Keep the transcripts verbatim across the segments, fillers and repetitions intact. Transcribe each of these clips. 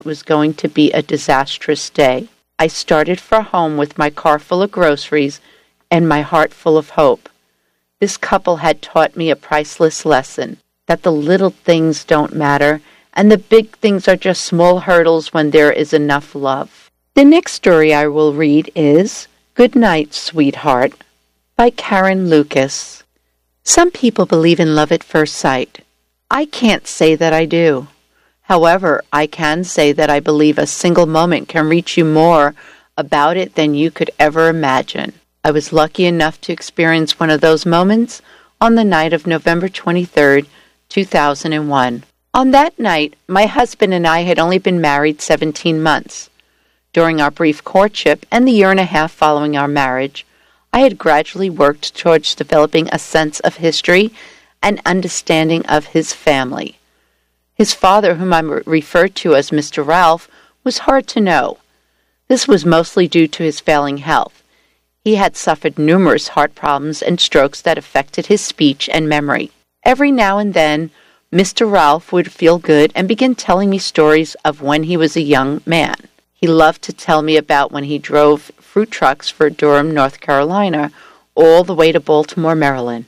it was going to be a disastrous day. I started for home with my car full of groceries and my heart full of hope. This couple had taught me a priceless lesson, that the little things don't matter, and the big things are just small hurdles when there is enough love. The next story I will read is Good Night, Sweetheart by Karen Lucas. Some people believe in love at first sight. I can't say that I do. However, I can say that I believe a single moment can reach you more about it than you could ever imagine. I was lucky enough to experience one of those moments on the night of November twenty-third, two thousand one. On that night, my husband and I had only been married seventeen months. During our brief courtship and the year and a half following our marriage, I had gradually worked towards developing a sense of history and understanding of his family. His father, whom I referred to as Mister Ralph, was hard to know. This was mostly due to his failing health. He had suffered numerous heart problems and strokes that affected his speech and memory. Every now and then, Mister Ralph would feel good and begin telling me stories of when he was a young man. He loved to tell me about when he drove fruit trucks for Durham, North Carolina, all the way to Baltimore, Maryland.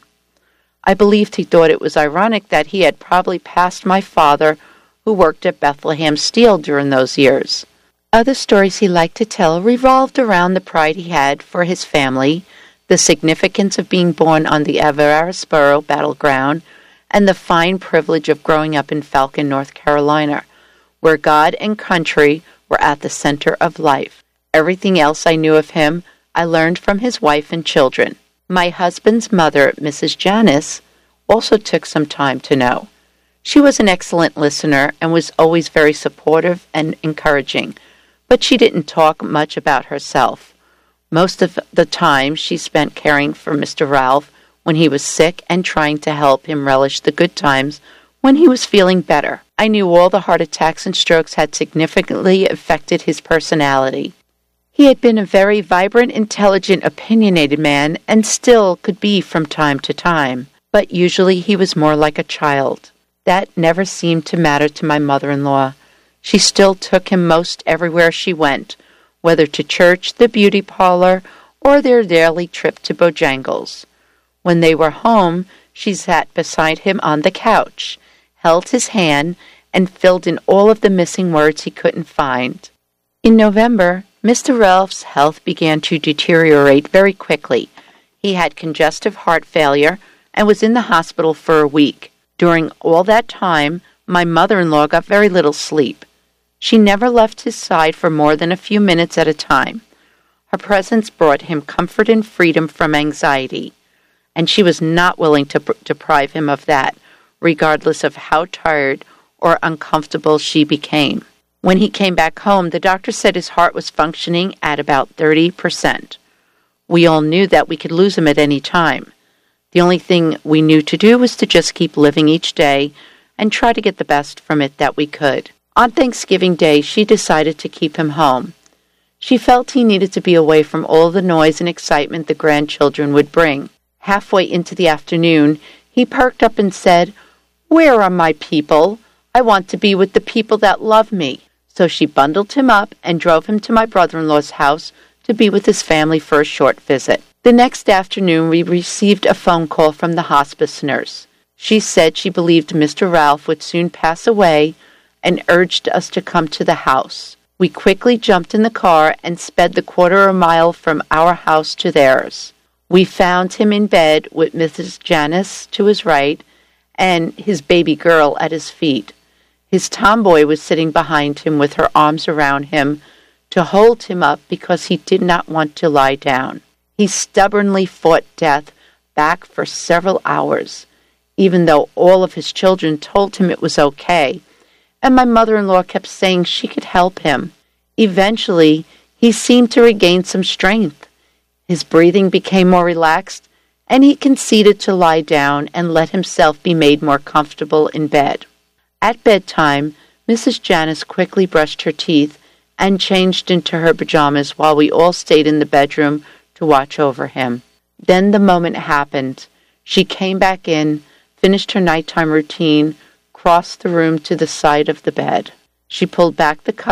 I believed he thought it was ironic that he had probably passed my father, who worked at Bethlehem Steel during those years. Other stories he liked to tell revolved around the pride he had for his family, the significance of being born on the Avarisboro battleground, and the fine privilege of growing up in Falcon, North Carolina, where God and country were at the center of life. Everything else I knew of him, I learned from his wife and children. My husband's mother, Missus Janice, also took some time to know. She was an excellent listener and was always very supportive and encouraging, but she didn't talk much about herself. Most of the time she spent caring for Mister Ralph when he was sick and trying to help him relish the good times when he was feeling better. I knew all the heart attacks and strokes had significantly affected his personality. He had been a very vibrant, intelligent, opinionated man and still could be from time to time, but usually he was more like a child. That never seemed to matter to my mother-in-law. She still took him most everywhere she went, whether to church, the beauty parlor, or their daily trip to Bojangles. When they were home, she sat beside him on the couch, held his hand, and filled in all of the missing words he couldn't find. In November, Mister Ralph's health began to deteriorate very quickly. He had congestive heart failure and was in the hospital for a week. During all that time, my mother-in-law got very little sleep. She never left his side for more than a few minutes at a time. Her presence brought him comfort and freedom from anxiety, and she was not willing to pr- deprive him of that, regardless of how tired or uncomfortable she became. When he came back home, the doctor said his heart was functioning at about thirty percent. We all knew that we could lose him at any time. The only thing we knew to do was to just keep living each day and try to get the best from it that we could. On Thanksgiving Day, she decided to keep him home. She felt he needed to be away from all the noise and excitement the grandchildren would bring. Halfway into the afternoon, he perked up and said, "Where are my people? I want to be with the people that love me." So she bundled him up and drove him to my brother-in-law's house to be with his family for a short visit. The next afternoon, we received a phone call from the hospice nurse. She said she believed Mister Ralph would soon pass away and urged us to come to the house. We quickly jumped in the car and sped the quarter of a mile from our house to theirs. We found him in bed with Missus Janice to his right and his baby girl at his feet. His tomboy was sitting behind him with her arms around him to hold him up because he did not want to lie down. He stubbornly fought death back for several hours, even though all of his children told him it was okay, and my mother-in-law kept saying she could help him. Eventually, he seemed to regain some strength. His breathing became more relaxed, and he conceded to lie down and let himself be made more comfortable in bed. At bedtime, Missus Janice quickly brushed her teeth and changed into her pajamas while we all stayed in the bedroom to watch over him. Then the moment happened. She came back in, finished her nighttime routine, crossed the room to the side of the bed. She pulled back the cover